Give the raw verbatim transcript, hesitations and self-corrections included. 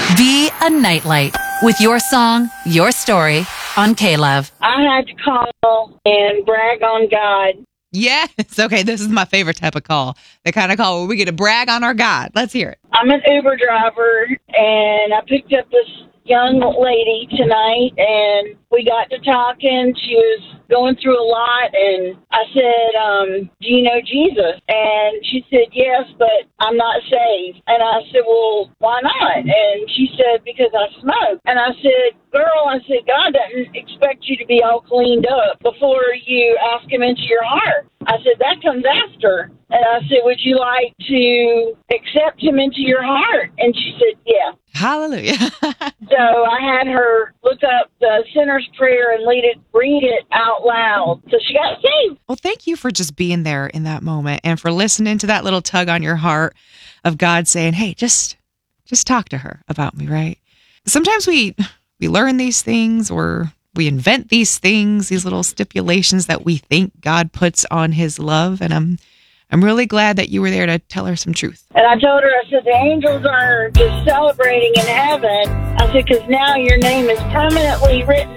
Be a nightlight with your song, your story on K-Love. I had to call and brag on God. Yes. Okay, this is my favorite type of call. The kind of call where we get to brag on our God. Let's hear it. I'm an Uber driver, and I picked up this young lady tonight, and we got to talking. She was going through a lot, and I said, um, do you know Jesus? And she said, yes, but I'm not saved. And I said, well, why not? And she said, because I smoke. And I said, girl, I said, God doesn't expect you to be all cleaned up before you ask him into your heart. I said, that comes after. And I said, would you like to accept him into your heart? And she said, yeah. Hallelujah. So I had her look up the sinner's prayer and read it, read it out loud. So she got saved. Well, thank you for just being there in that moment and for listening to that little tug on your heart of God saying, hey, just just talk to her about me, right? Sometimes we we learn these things, or we invent these things, these little stipulations that we think God puts on his love. And I'm I'm really glad that you were there to tell her some truth. And I told her, I said, the angels are just celebrating in heaven. I said, because now your name is permanently written